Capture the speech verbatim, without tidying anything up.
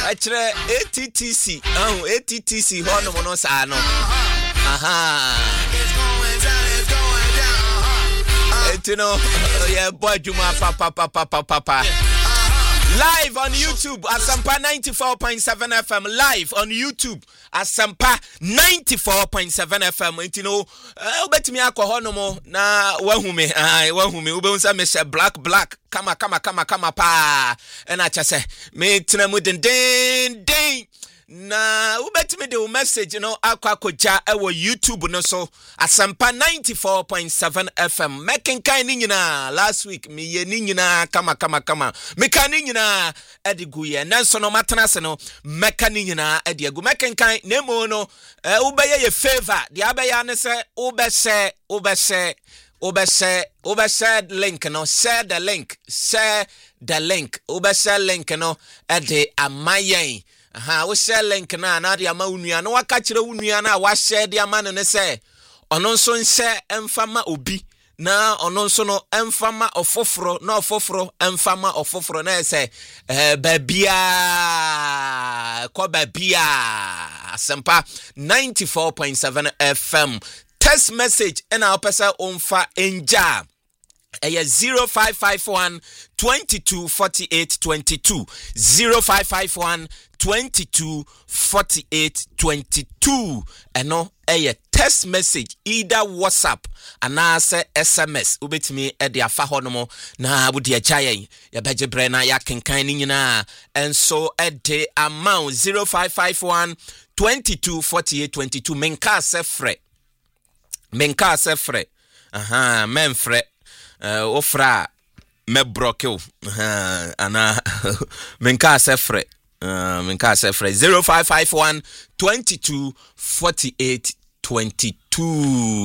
Achre A T T C. Oh, A T T C hono mono sa no. Aha. You know, yeah, boy, Juma, papa, papa, papa, papa. Live on YouTube, Asampa ninety-four point seven F M. Live on YouTube, Asampa ninety-four point seven F M. You know, uh, bet me alcohol no more. Na wahume, ah, wahume. Ube unsa me say black, black. Kama, kama, kama, kama, pa. And I just say, me tina mu den, den, den. Na ubeti me the message you know akwa koja ewo YouTube no so Asampa ninety-four point seven F M making kan ni nyina last week me ye ni nyina kama kama kama me kan ni nyina edigu ye nanso no matena se no meka ni nyina edigu making kan nemo no ubeye ye favor the abeya ne se ubese ubese ubese ubese link no share the link share the link ubese link no ede amayen. Aha, we share link na na dia ma unua no waka kire unua na wa share dia ma no ne se ono nso nse emfama obi na ono nso no emfama ofoforo na ofoforo emfama ofoforo na se eh babia ko babia Asampa ninety-four point seven F M text message and our person onfa enja eh zero five five one twenty-two forty-eight twenty-two zero five five one twenty-two forty-eight twenty-two and no a text message either WhatsApp and answer S M S ubetimi e de afa honomo na budi a chaye ya beje brena ya kenkan ni nyina and so e de amount zero five five one twenty-two forty-eight twenty-two menka sefre menka sefre aha menfre uh, ofra me broke aha ana menka sefre Uh, minka sefre zero five five one twenty-two forty-eight twenty-two